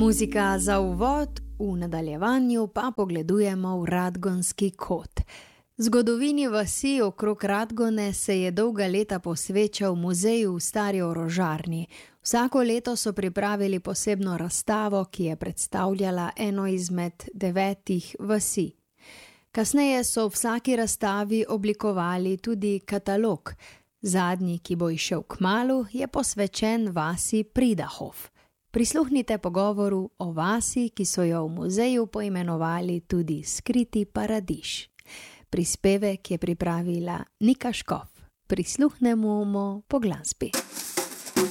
Muzika za uvod, v nadaljevanju pa pogledujemo v Radgonski kot. Zgodovini vasi okrog Radgone se je dolga leta posvečal muzeju v Stari orožarni. Vsako leto so pripravili posebno razstavo, ki je predstavljala eno izmed 9 vasi. Kasneje so v vsaki razstavi oblikovali tudi katalog. Zadnji, ki bo izšel kmalu, je posvečen vasi Pridahof. Prisluhnite pogovoru o vasi, ki so jo v muzeju poimenovali tudi Skriti paradiž. Prispevek je pripravila Nika Škof. Prisluhnemo mu po glasbi.